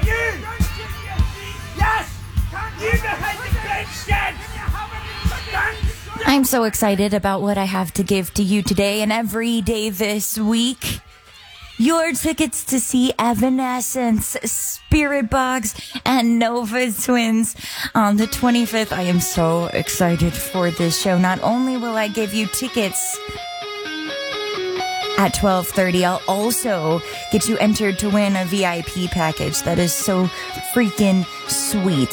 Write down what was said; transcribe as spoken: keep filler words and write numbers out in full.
You! Yes! You behind the grandstand! I'm so excited about what I have to give to you today and every day this week. Your tickets to see Evanescence, Spirit Box, and Nova Twins on the twenty-fifth. I am so excited for this show. Not only will I give you tickets at twelve thirty, I'll also get you entered to win a V I P package that is so freaking sweet.